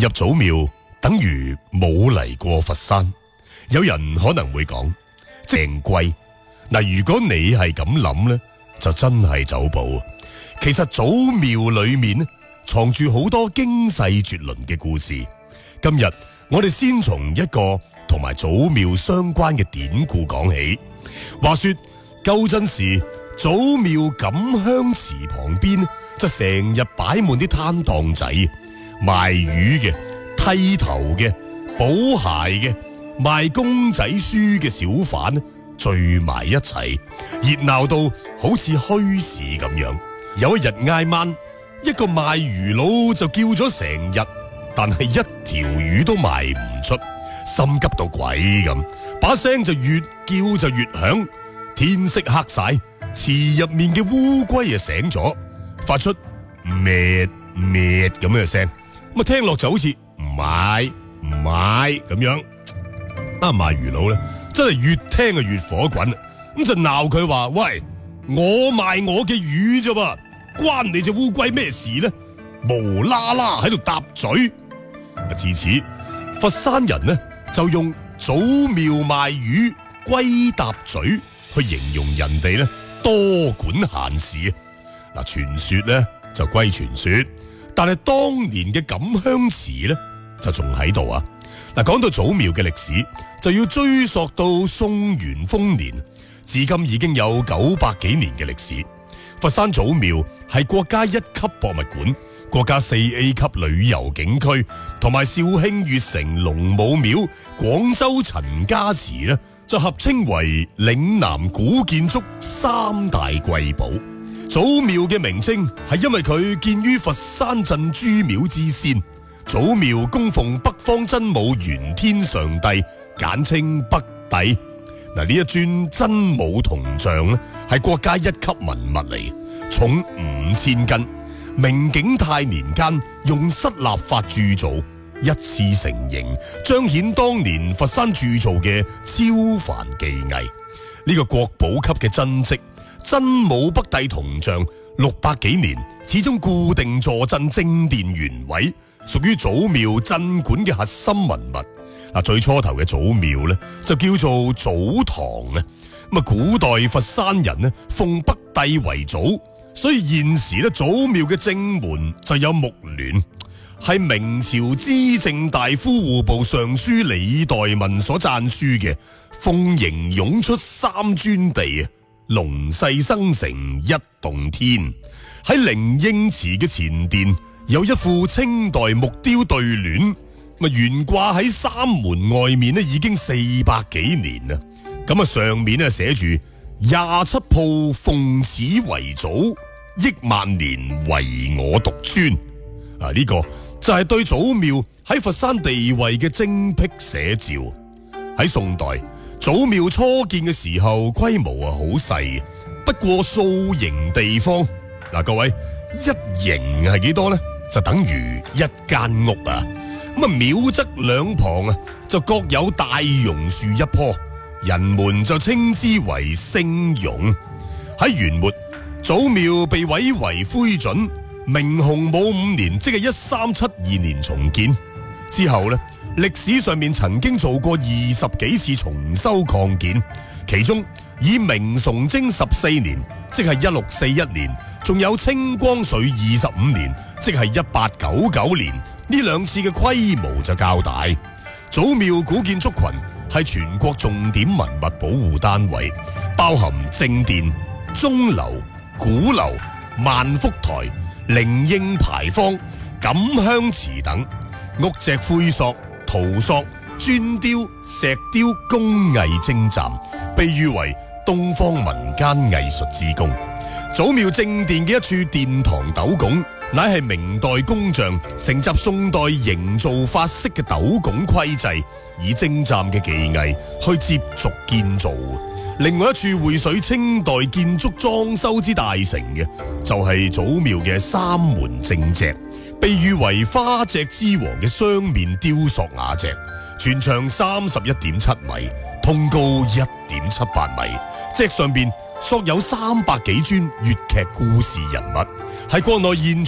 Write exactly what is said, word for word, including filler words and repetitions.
入祖廟等於冇嚟過佛山。有人可能會講正貴，嗱，如果你係咁諗呢，就真係走寶。其實祖廟裏面呢，藏住好多驚世絕倫嘅故事。今日我哋先從一個同埋祖廟相關嘅典故講起。話說舊陣時，祖廟錦香池旁邊就成日擺滿啲攤檔仔，賣魚嘅、剃頭嘅、補鞋嘅、賣公仔書嘅小販聚埋一齊，熱鬧到好似墟市咁樣。有一日挨晚，一個賣魚佬就叫咗成日，但係一條魚都賣唔出，心急到鬼咁，把聲就越叫就越響。天色黑晒，池入面嘅烏龜啊醒咗，發出咩咩咁嘅聲，咁啊聽落就好似唔買唔買咁樣。啊賣魚佬咧真係越聽啊越火滾，咁就鬧佢話：喂，我賣我嘅魚啫噃，關你隻烏龜咩事呢？無啦啦喺度搭嘴。自此，佛山人呢就用祖廟賣魚龜搭嘴去形容人哋呢多管閒事。嗱，傳說呢就歸傳說，但係當年嘅錦香池呢就仲喺度啊。嗱，講到祖廟嘅歷史，就要追溯到宋元豐年，至今已經有九百幾年嘅歷史。佛山祖廟係國家一級博物館、國家四 A 級旅遊景區，同埋肇慶粵城龍母廟、廣州陳家祠呢就合稱為嶺南古建築三大瑰寶。祖廟嘅名稱係因為佢建於佛山鎮諸廟之先。祖廟供奉北方真武玄天上帝，簡稱北帝。嗱，呢一尊真武銅像咧，係國家一級文物嚟，重五千斤。明景泰年間用失蠟法鑄造，一次成形，彰顯當年佛山鑄造嘅超凡技藝。呢個國寶級嘅真迹真武北帝銅像，六百幾年始終固定坐鎮正殿原位，屬於祖廟鎮館嘅核心文物。嗱，最初頭嘅祖廟咧就叫做祖堂啊。咁啊，古代佛山人咧奉北帝為祖，所以現時咧祖廟嘅正門就有木聯，係明朝資政大夫戶部尚書李代民所贊書嘅，鳳形湧出三尊地啊，龍勢生成一洞天。喺靈應祠嘅前殿有一副清代木雕對聯，咪懸掛喺三門外面咧已經四百幾年啦。咁啊上面咧寫住廿七鋪奉此為祖，億萬年唯我獨尊。啊，呢個就係對祖廟喺佛山地位嘅精闢寫照。喺宋代，祖廟初建嘅時候規模啊好細，不過數營地方。嗱，各位，一營係幾多呢？就等於一間屋啊。咁啊，廟側兩旁啊就各有大榕樹一棵，人們就稱之為聖榕。喺元末，祖廟被毀為灰燼，明洪武五年，即係一三七二年重建之後呢，歷史上面曾經做過二十幾次重修擴建，其中以明崇禎十四年，即係一六四一年，仲有清光緒二十五年，即係一八九九年，呢兩次嘅規模就較大。祖廟古建築群係全國重點文物保護單位，包含正殿、鐘樓、鼓樓、萬福台、靈應牌坊、錦香池等，屋脊灰塑、陶塑、磚雕、石雕工藝精湛，被譽為東方民間藝術之宮。祖廟正殿嘅一處殿堂斗拱，乃係明代工匠承襲宋代營造法式嘅斗拱規制，以精湛嘅技藝去接續建造。另外一處匯水清代建築裝修之大成嘅，就係、是、祖廟嘅三門正脊，被譽為花脊之王嘅雙面雕塑瓦脊，全長三十一點七米，通高一點七八米，脊上邊塑有三百幾尊粵劇故事人物，係國內現